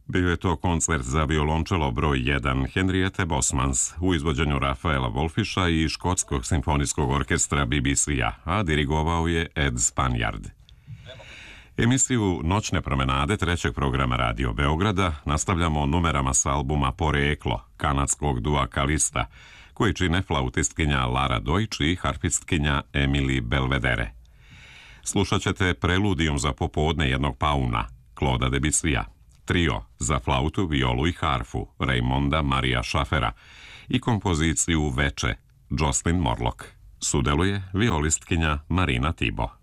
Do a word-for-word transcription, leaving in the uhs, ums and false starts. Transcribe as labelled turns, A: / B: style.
A: Bio je to koncert za violončelo broj jedan Henriette Bosmans u izvođenju Rafaela Wolfiša i Škotskog simfonijskog orkestra B B C-a, a dirigovao je Ed Spaniard. Emisiju Noćne promenade trećeg programa Radio Beograda nastavljamo numerama s albuma Poreklo, kanadskog dua Kalista, koji čine flautistkinja Lara Deutsch i harfistkinja Emily Belvedere. Slušat ćete preludijum za popodne jednog pauna, Claude'a Debussya, trio za flautu, violu i harfu, Raymonda Maria Schaffera i kompoziciju Veče, Jocelyn Morlock. Sudeluje violistkinja Marina Tibo.